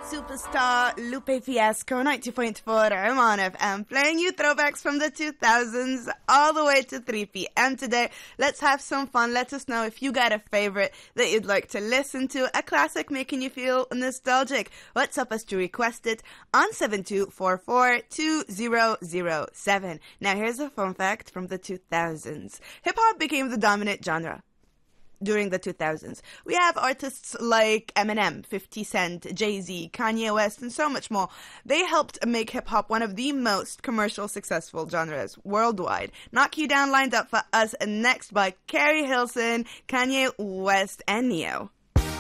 Superstar Lupe Fiasco, 90.4 Oman FM, playing you throwbacks from the 2000s all the way to 3 p.m. today. Let's have some fun. Let us know if you got a favorite that you'd like to listen to, a classic making you feel nostalgic. WhatsApp us to request it on 7244-2007. Now here's a fun fact from the 2000s. Hip-hop became the dominant genre during the 2000s. We have artists like Eminem, 50 Cent, Jay-Z, Kanye West, and so much more. They helped make hip-hop one of the most commercial successful genres worldwide. Knock You Down lined up for us next by Carrie Hilson, Kanye West, and Neo.